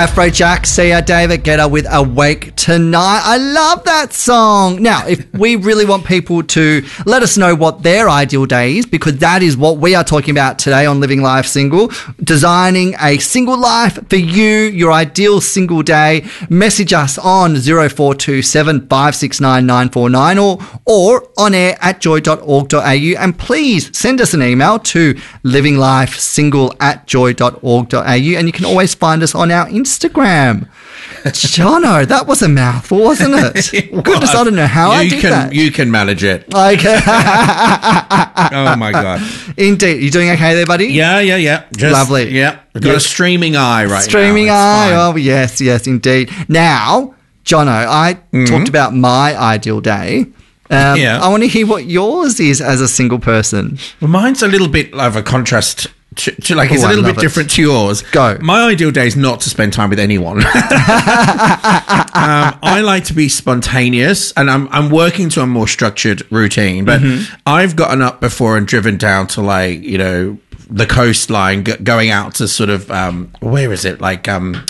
Afrojack, Sia, David Guetta with Awake Tonight. I love that song. Now, if we really want people to let us know what their ideal day is, because that is what we are talking about today on Living Life Single, designing a single life for you, your ideal single day, message us on 0427 569 949 or on air at joy.org.au, and please send us an email to livinglifesingle@joy.org.au, and you can always find us on our Instagram. Jono, that was a mouthful, wasn't it? It Goodness, was. I don't know how I did that. You can manage it. Okay. Oh, my God. Indeed. You doing okay there, buddy? Yeah. Just, Lovely. Yeah. I've got a streaming eye right Streaming now. eye. It's fine. Oh, yes, indeed. Now, Jono, I talked about my ideal day. Yeah. I want to hear what yours is as a single person. Well, mine's a little bit of a contrast to like, it's Oh, a I little love bit it. different to yours. Go. My ideal day is not to spend time with anyone. I like to be spontaneous, and I'm working to a more structured routine, but I've gotten up before and driven down to, like, you know, the coastline, going out to sort of, where is it? Like,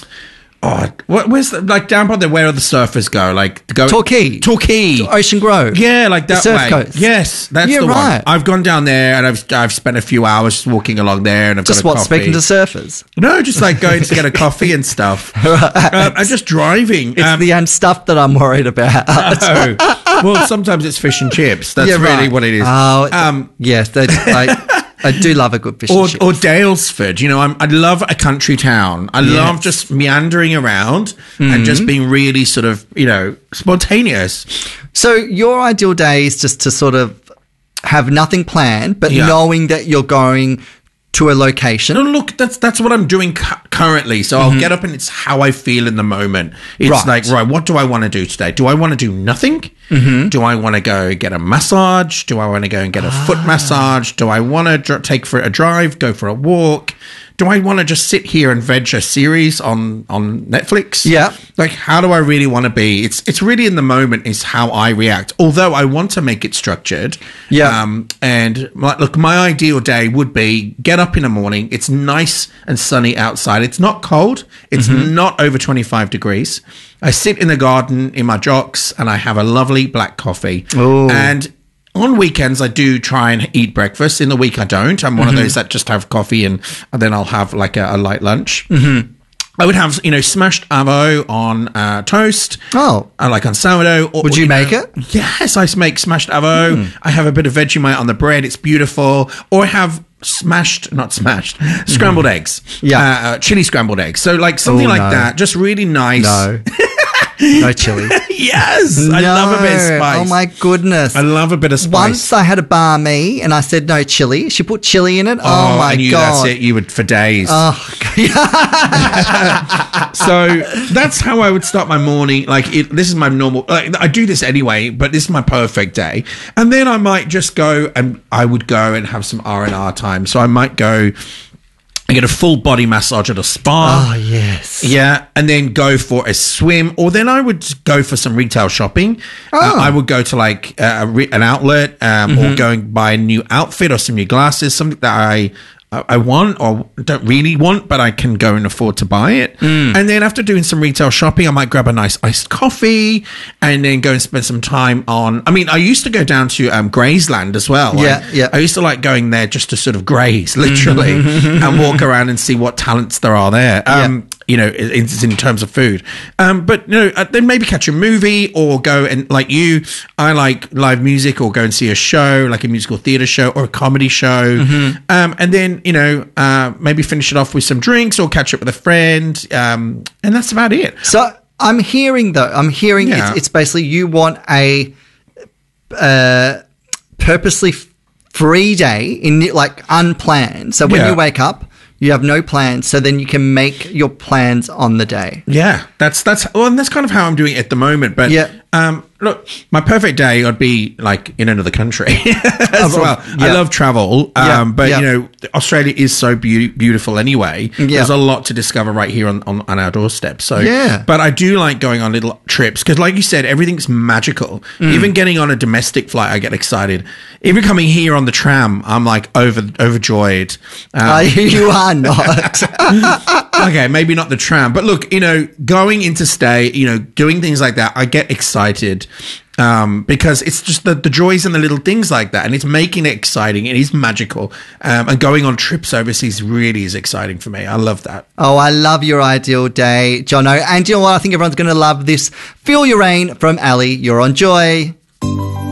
where's the, like, down by where the surfers go? Like, Torquay. Ocean Grove. Yeah, like that Surf way. Coast. Yes, that's Yeah, the right. one. I've gone down there and I've spent a few hours just walking along there, and I've Just got a what, coffee. speaking to surfers? No, just like going to get a coffee and stuff. And just driving. It's the stuff that I'm worried about. Oh. Well, sometimes it's fish and chips. That's Yeah, really right. what it is. Oh, yes. I do love a good fish and chips. Or Dalesford. You know, I love a country town. I love just meandering around and just being really sort of, you know, spontaneous. So your ideal day is just to sort of have nothing planned, but knowing that you're going to a location. No, look, that's what I'm doing currently. So I'll get up and it's how I feel in the moment. It's Right. like, what do I want to do today? Do I want to do nothing? Do I want to go get a massage? Do I want to go and get a foot massage? Do I want to take for a drive, go for a walk? Do I want to just sit here and veg a series on Netflix? Yeah. Like, how do I really want to be? It's really in the moment is how I react. Although I want to make it structured. Yeah. And my ideal day would be get up in the morning. It's nice and sunny outside. It's not cold. It's not over 25 degrees. I sit in the garden in my jocks and I have a lovely black coffee. Ooh. And on weekends, I do try and eat breakfast. In the week, I don't. I'm one of those that just have coffee and then I'll have like a light lunch. I would have, you know, smashed avo on toast. Oh. Like on sourdough. Would you make it? Yes, I make smashed avo. I have a bit of Vegemite on the bread. It's beautiful. Or I have scrambled eggs. Yeah. Chili scrambled eggs. So like something like that. Just really nice. No. No chili. Yes. I love a bit of spice. Oh, my goodness. I love a bit of spice. Once I had a bar me and I said no chili. She put chili in it. Oh, my and God. That's it. You would for days. Oh, So that's how I would start my morning. Like, this is my normal. Like, I do this anyway, but this is my perfect day. And then I might just go and I would go and have some R&R time. So I might go and get a full body massage at a spa. Oh, yes. Yeah, and then go for a swim, or then I would go for some retail shopping. I would go to like an outlet, or go and buy a new outfit or some new glasses, something that I want or don't really want, but I can go and afford to buy it. And then after doing some retail shopping, I might grab a nice iced coffee and then go and spend some time on... I mean, I used to go down to Graysland as well. Yeah. I used to like going there just to sort of graze, literally, and walk around and see what talents there are there. You know, in terms of food. But, you know, then maybe catch a movie or go and, like you, I like live music or go and see a show, like a musical theatre show or a comedy show. And then, you know, maybe finish it off with some drinks or catch up with a friend. And that's about it. So I'm hearing it's basically you want a purposely free day like unplanned. So when you wake up, you have no plans, so then you can make your plans on the day. Yeah, that's kind of how I'm doing it at the moment. But look, my perfect day would be like in another country as well. I love travel, but you know, Australia is so beautiful anyway. There's a lot to discover right here on our doorstep. So but I do like going on little trips because, like you said, everything's magical. Even getting on a domestic flight, I get excited. Even coming here on the tram, I'm like overjoyed. You are not. Okay, maybe not the tram, but look, going interstate, doing things like that, I get excited because it's just the joys and the little things like that, and it's making it exciting. It is magical, and going on trips overseas really is exciting for me. I love that. Oh, I love your ideal day, Jono. And you know what? I think everyone's going to love this. Feel Your Rain from Ali. You're on Joy.